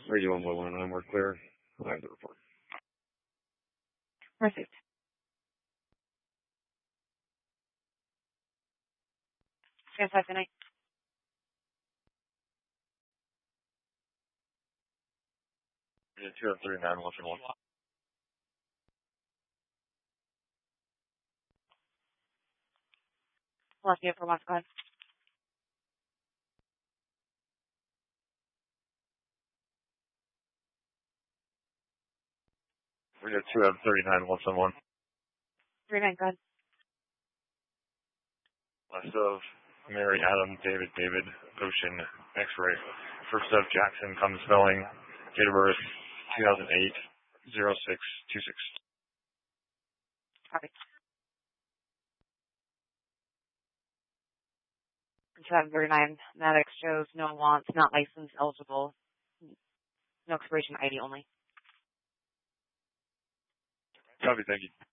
Radio 111, we're clear. I have the report. Received. Stand by tonight. Radio 239, Wilson 1. Lost you for once, go ahead. Radio 239, Wilson 1. 39, go ahead. Last of Mary, Adam, David, Ocean, X-ray. First of Jackson, comes spelling, date of birth, 2008, 0626. Copy. 739, Maddox shows no wants, not licensed, eligible. No expiration, ID only. Copy, thank you.